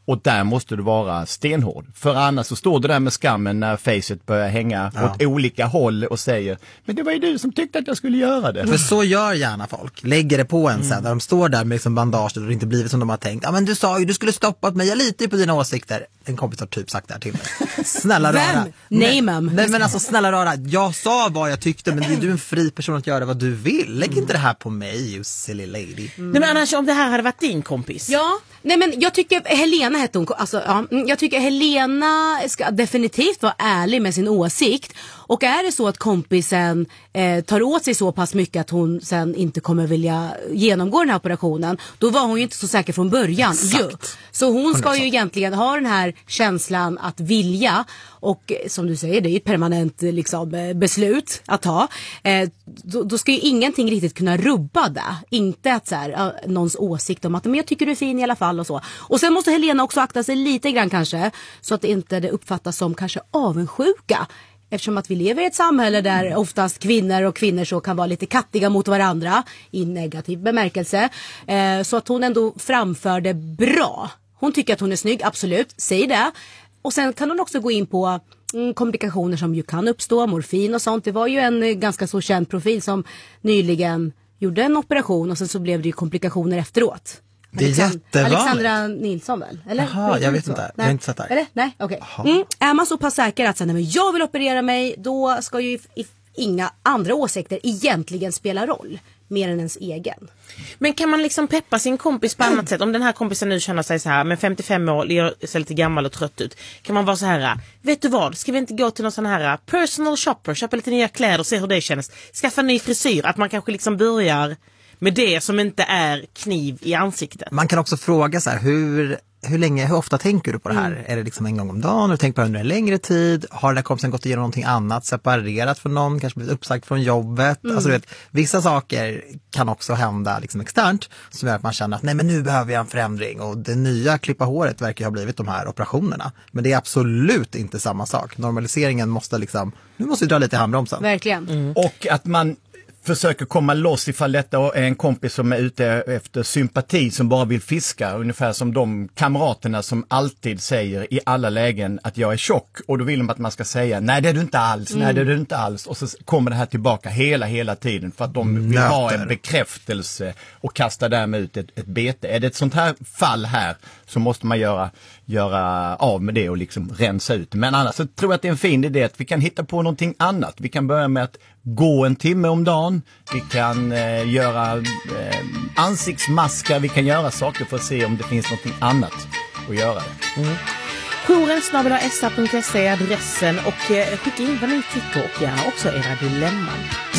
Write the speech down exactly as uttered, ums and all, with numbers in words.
Och där måste du vara stenhård. För annars så står du där med skammen när facet börjar hänga ja. åt olika håll och säger, men det var ju du som tyckte att jag skulle göra det. För så gör gärna folk. Lägger det på en sen, mm. när de står där med liksom bandage och det inte blivit som de har tänkt. Ja, men du sa ju, du skulle stoppat mig, jag litar ju på dina åsikter. En kompis har typ sagt det här till mig. Snälla rara. Nej, nej, nej men alltså snälla rara, jag sa vad jag tyckte, men det är du en fri person att göra vad du vill. Lägg mm. inte det här på mig, you silly lady. Mm. Nej men annars om det här hade varit din kompis. Ja, nej men jag tycker Helena hette hon, alltså ja, jag tycker Helena ska definitivt vara ärlig med sin åsikt. Och är det så att kompisen eh, tar åt sig så pass mycket att hon sen inte kommer vilja genomgå den här operationen, då var hon ju inte så säker från början. Ju. Så hon ska ju egentligen ha den här känslan att vilja, och som du säger, det är ju ett permanent liksom, beslut att ta. Eh, då, då ska ju ingenting riktigt kunna rubba det. Inte att så här, någons åsikt om att men jag tycker du är fin i alla fall och så. Och sen måste Helena också akta sig lite grann kanske, så att inte det uppfattas som kanske avundsjuka. Eftersom att vi lever i ett samhälle där oftast kvinnor och kvinnor så kan vara lite kattiga mot varandra i negativ bemärkelse. Eh, så att hon ändå framför det bra. Hon tycker att hon är snygg, absolut, säg det. Och sen kan hon också gå in på mm, komplikationer som ju kan uppstå, morfin och sånt. Det var ju en eh, ganska så känd profil som nyligen gjorde en operation och sen så blev det ju komplikationer efteråt. Det är jättevanligt. Alexandra Nilsson väl? Eller? Jaha, jag vet inte. Nej. Jag har inte sett det här. Är det? Nej, okej. Okay. Mm. Är man så pass säker att säga, men jag vill operera mig, då ska ju inga andra åsikter egentligen spela roll. Mer än ens egen. Men kan man liksom peppa sin kompis på annat sätt? Om den här kompisen nu känner sig så här, men femtiofem år, ser lite gammal och trött ut. Kan man vara så här, vet du vad? Ska vi inte gå till någon sån här personal shopper, köpa lite nya kläder och se hur det känns? Skaffa en ny frisyr. Att man kanske liksom börjar med det som inte är kniv i ansiktet. Man kan också fråga så här, hur, hur länge, hur ofta tänker du på det här? Mm. Är det liksom en gång om dagen? Har du tänkt på det under en längre tid? Har den där kompisen gått igenom någonting annat? Separerat från någon? Kanske blivit uppsagt från jobbet? Mm. Alltså du vet, vissa saker kan också hända liksom externt som gör att man känner att nej men nu behöver jag en förändring. Och det nya klippa håret verkar ha blivit de här operationerna. Men det är absolut inte samma sak. Normaliseringen måste liksom, nu måste vi dra lite i handbromsen. Verkligen. Mm. Och att man försöker komma loss ifall detta är en kompis som är ute efter sympati, som bara vill fiska, ungefär som de kamraterna som alltid säger i alla lägen att jag är tjock, och då vill de att man ska säga nej det är du inte alls, mm. nej det är du inte alls, och så kommer det här tillbaka hela hela tiden för att de vill Nöter. ha en bekräftelse och kasta därmed ut ett, ett bete. Är det ett sånt här fall här så måste man göra, göra av med det och liksom rensa ut. Men annars så tror jag att det är en fin idé att vi kan hitta på någonting annat. Vi kan börja med att gå en timme om dagen. Vi kan eh, göra eh, ansiktsmaskar. Vi kan göra saker för att se om det finns någonting annat att göra. Mm. Jouren snabel-a s a punkt se är adressen, och eh, skicka in vad ni tycker och gärna också era dilemman.